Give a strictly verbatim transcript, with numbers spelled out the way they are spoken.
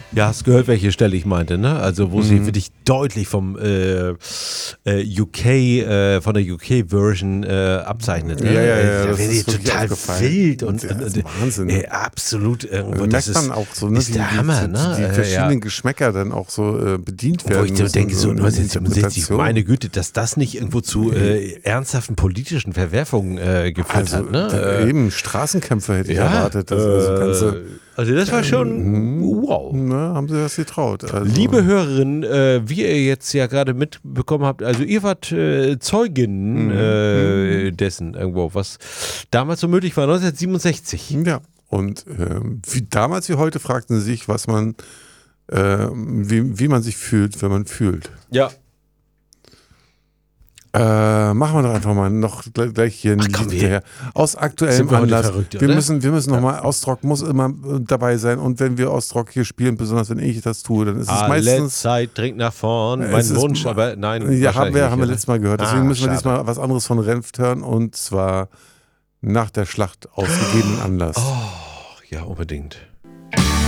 Ja, hast gehört, welche Stelle ich meinte, ne? Also wo Mhm. sie wirklich deutlich vom äh, äh, U K, äh, von der U K-Version äh, abzeichnet. Ne? Ja, ja, ja, Äh, da das wird ist die wirklich total aufgefallen. wild und, Ja, und, das und ist Wahnsinn. Äh, absolut irgendwo. Da Das merkt ist, man auch so, ne, ist wie, der wie Hammer, die, ne? die Äh, verschiedenen ja. Geschmäcker dann auch so äh, bedient werden Wo ich so müssen. denke, so in der neunzehnhundertsiebenundsechzig, Interpretation. meine Güte, dass das nicht irgendwo zu äh, ernsthaften politischen Verwerfungen äh, geführt Also hat. Ne? da, Äh, eben Straßenkämpfe hätte ich ja, erwartet. Das, also, ganze, also das war schon Mhm. wow. Na, haben sie das getraut. Also, Liebe Hörerinnen, äh, wie ihr jetzt ja gerade mitbekommen habt, also ihr wart äh, Zeugin Mhm. äh, dessen irgendwo, was damals so möglich war, neunzehnhundertsiebenundsechzig. Ja, und ähm, wie damals wie heute fragten sie sich, was man, äh, wie, wie man sich fühlt, wenn man fühlt. Ja. Äh, machen wir doch einfach mal noch gleich, gleich hier Ach, ein komm, Lied wir- hinterher. Aus aktuellem Sind wir heute Anlass. verrückt, wir oder? müssen, wir müssen nochmal, Ostrock muss immer äh, dabei sein. Und wenn wir Ostrock hier spielen, besonders wenn ich das tue, dann ist es Alle meistens. Zeit dringt nach vorn, Es mein ist- Wunsch, aber nein. Ja, haben wahrscheinlich wir, nicht, haben wir oder? letztes Mal gehört. Deswegen Ah, müssen wir schade. diesmal was anderes von Renft hören. Und zwar nach der Schlacht aus gegebenen Anlass. Oh, ja, unbedingt.